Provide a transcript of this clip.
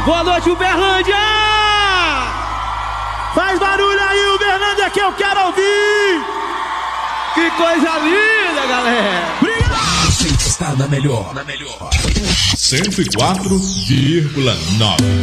Boa noite, Uberlândia! Faz barulho aí, Uberlândia, que eu quero ouvir! Que coisa linda, galera! Obrigado! Você está na melhor. 104,9.